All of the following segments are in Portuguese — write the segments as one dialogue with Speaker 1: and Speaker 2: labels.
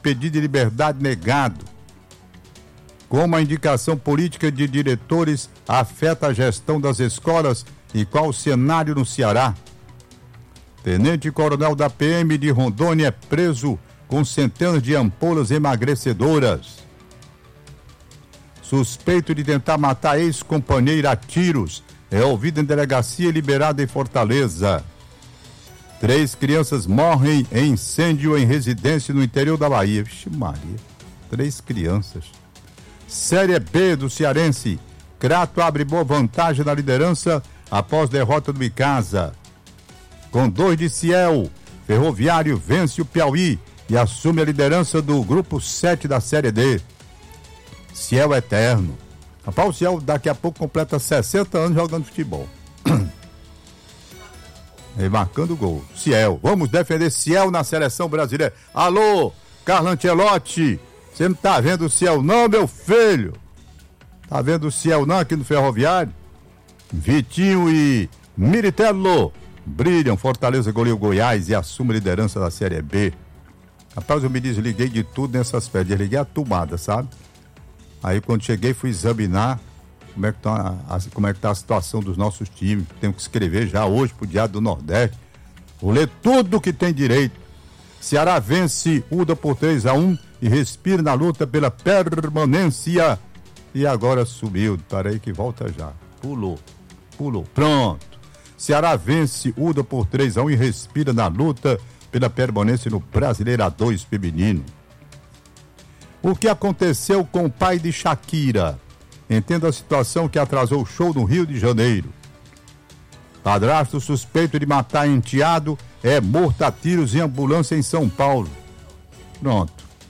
Speaker 1: pedido de liberdade negado. Como a indicação política de diretores afeta a gestão das escolas e qual o cenário no Ceará. Tenente-coronel da PM de Rondônia é preso com centenas de ampolas emagrecedoras. Suspeito de tentar matar ex-companheira a tiros é ouvido em delegacia e liberado em Fortaleza. 3 crianças morrem em incêndio em residência no interior da Bahia. Vixe Maria, 3 crianças. Série B do Cearense. Crato abre boa vantagem na liderança após derrota do Icasa. Com 2 de Ciel, Ferroviário vence o Piauí e assume a liderança do grupo 7 da Série D. Ciel eterno. Rapaz, o Ciel daqui a pouco completa 60 anos jogando futebol. E marcando gol. Ciel, vamos defender Ciel na seleção brasileira. Alô, Carlo Ancelotti, você não tá vendo o Ciel não, meu filho? Tá vendo o Ciel não aqui no Ferroviário? Vitinho e Miritello brilham. Fortaleza goleou Goiás e assume a liderança da Série B. Rapaz, eu me desliguei de tudo nessas férias. Desliguei a tomada, sabe? Aí quando cheguei fui examinar como é que tá a situação dos nossos times. Tenho que escrever já hoje pro Diário do Nordeste. Vou ler tudo que tem direito. Ceará vence Uda por 3-1 e respira na luta pela permanência. E agora subiu. Parei que volta já. Pulou. Pronto. Ceará vence Uda por 3-1 e respira na luta pela permanência no Brasileiro A2 feminino. O que aconteceu com o pai de Shakira? Entenda a situação que atrasou o show no Rio de Janeiro. Padrasto suspeito de matar enteado é morto a tiros em ambulância em São Paulo. Pronto.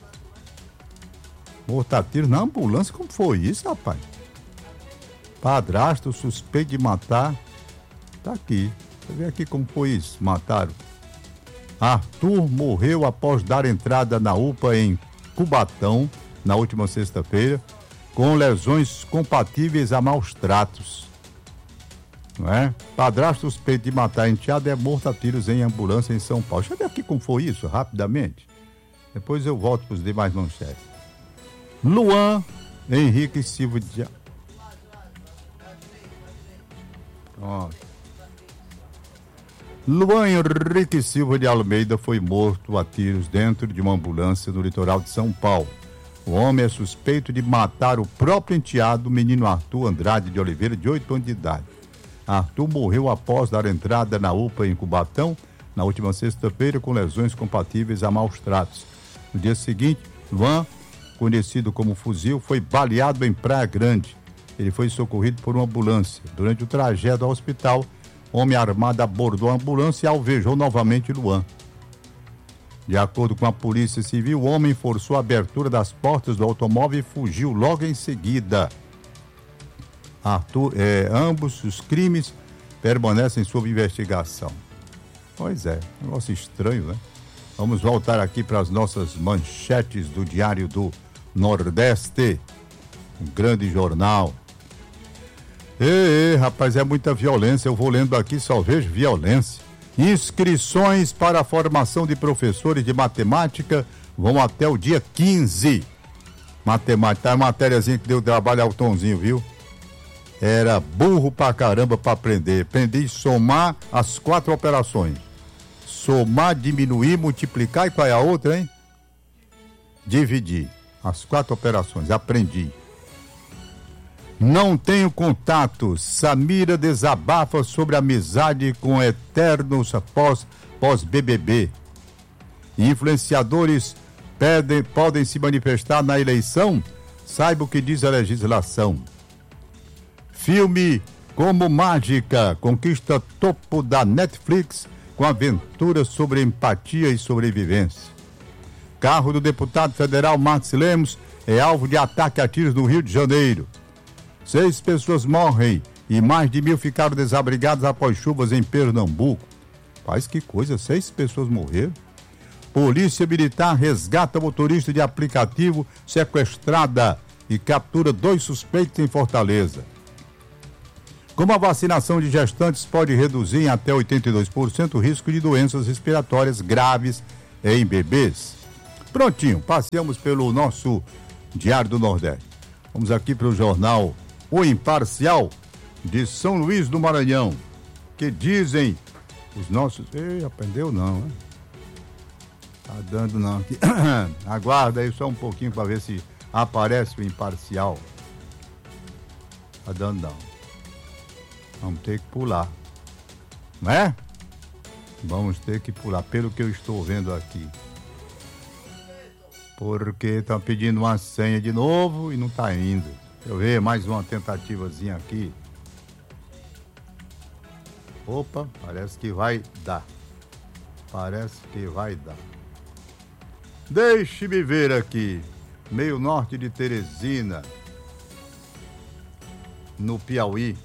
Speaker 1: Morto a tiros na ambulância? Como foi isso, rapaz? Padrasto suspeito de matar. Tá aqui. Deixa eu ver aqui como foi isso. Mataram. Arthur morreu após dar entrada na UPA em Cubatão na última sexta-feira, com lesões compatíveis a maus tratos. Não é? Padrasto suspeito de matar enteado é morto a tiros em ambulância em São Paulo. Deixa eu ver aqui como foi isso, rapidamente. Depois eu volto para os demais manchetes. Luan Henrique Silva de... Pronto. Luan Henrique Silva de Almeida foi morto a tiros dentro de uma ambulância no litoral de São Paulo. O homem é suspeito de matar o próprio enteado, o menino Arthur Andrade de Oliveira, de 8 anos de idade. Arthur morreu após dar entrada na UPA em Cubatão, na última sexta-feira, com lesões compatíveis a maus tratos. No dia seguinte, Luan, conhecido como Fuzil, foi baleado em Praia Grande. Ele foi socorrido por uma ambulância. Durante o trajeto ao hospital, homem armado abordou a ambulância e alvejou novamente Luan. De acordo com a Polícia Civil, o homem forçou a abertura das portas do automóvel e fugiu logo em seguida. Ambos os crimes permanecem sob investigação. Pois é, negócio estranho, né? Vamos voltar aqui para as nossas manchetes do Diário do Nordeste, um grande jornal. Rapaz, é muita violência. Eu vou lendo aqui, só vejo violência. Inscrições para a formação de professores de matemática vão até o dia 15. Matemática, a matériazinha que deu trabalho ao Tonzinho, viu? Era burro pra caramba pra aprender. Aprendi a somar as 4 operações. Somar, diminuir, multiplicar e qual é a outra, hein? Dividir. As 4 operações. Aprendi. Não tenho contato. Samira desabafa sobre amizade com eternos pós-BBB. Influenciadores podem se manifestar na eleição? Saiba o que diz a legislação. Filme Como Mágica conquista topo da Netflix com aventuras sobre empatia e sobrevivência. Carro do deputado federal Marcos Lemos é alvo de ataque a tiros no Rio de Janeiro. 6 pessoas morrem e mais de 1.000 ficaram desabrigadas após chuvas em Pernambuco. Faz que coisa, 6 pessoas morreram. Polícia Militar resgata motorista de aplicativo sequestrada e captura 2 suspeitos em Fortaleza. Como a vacinação de gestantes pode reduzir em até 82% o risco de doenças respiratórias graves em bebês. Prontinho, passeamos pelo nosso Diário do Nordeste. Vamos aqui para o jornal O Imparcial de São Luís do Maranhão, que dizem os nossos... Ei, aprendeu não, né? Tá dando não aqui. Aguarda aí só um pouquinho para ver se aparece o Imparcial. Tá dando não. Vamos ter que pular. Não é? Vamos ter que pular, pelo que eu estou vendo aqui. Porque estão pedindo uma senha de novo e não está indo. Deixa eu ver mais uma tentativazinha aqui. Opa, parece que vai dar. Parece que vai dar. Deixe-me ver aqui. Meio norte de Teresina, no Piauí.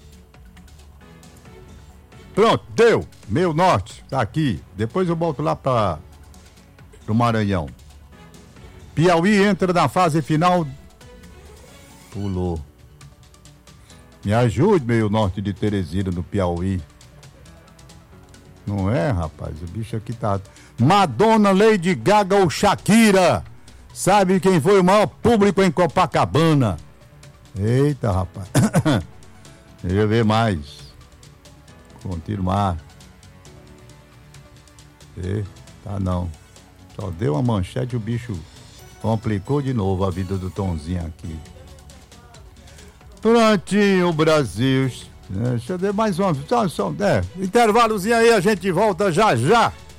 Speaker 1: Pronto, deu. Meio norte, tá aqui. Depois eu volto lá para o Maranhão. Piauí entra na fase final. Pulou. Me ajude, meio norte de Teresina, no Piauí. Não é, rapaz? O bicho aqui tá... Madonna, Lady Gaga ou Shakira? Sabe quem foi o maior público em Copacabana? Eita, rapaz. Deixa eu ver mais. Continuar. Tá não. Só deu uma manchete, o bicho complicou de novo a vida do Tonzinho aqui. Prontinho, Brasil. Deixa eu ver mais uma. Intervalozinho aí, a gente volta já já.